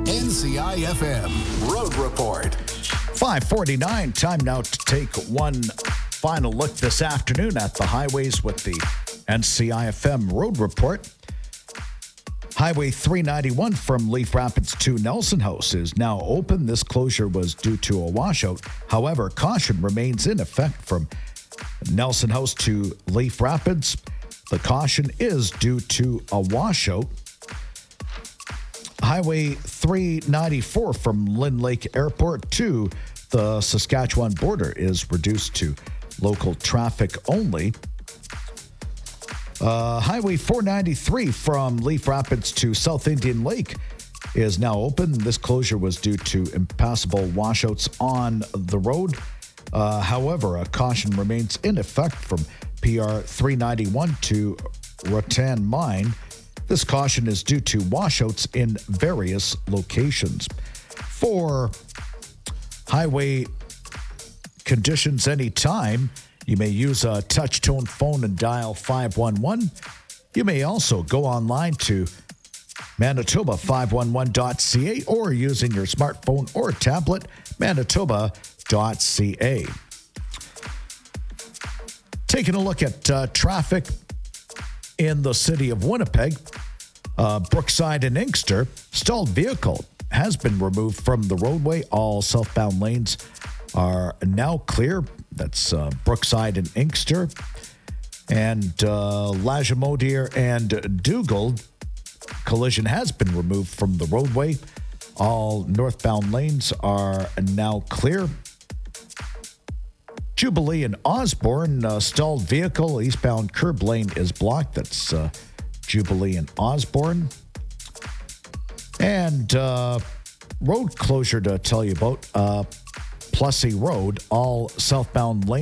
NCIFM Road Report. 5:49. Time now to take one final look this afternoon at the highways with the NCIFM Road Report. Highway 391 from Leaf Rapids to Nelson House is now open. This closure was due to a washout. However, caution remains in effect from Nelson House to Leaf Rapids. The caution is due to a washout. Highway 394 from Lynn Lake Airport to the Saskatchewan border is reduced to local traffic only. Highway 493 from Leaf Rapids to South Indian Lake is now open. This closure was due to impassable washouts on the road. However, a caution remains in effect from PR 391 to Rattan Mine. This caution is due to washouts in various locations. For highway conditions anytime, you may use a touch-tone phone and dial 511. You may also go online to Manitoba511.ca or using your smartphone or tablet, Manitoba.ca. Taking a look at traffic in the city of Winnipeg, Brookside and Inkster, stalled vehicle has been removed from the roadway. All southbound lanes are now clear. That's Brookside and Inkster. And Lagimodiere and Dugald, collision has been removed from the roadway. All northbound lanes are now clear. Jubilee and Osborne, stalled vehicle, eastbound curb lane is blocked. That's Jubilee and Osborne. And road closure to tell you about, Plessy Road, all southbound lanes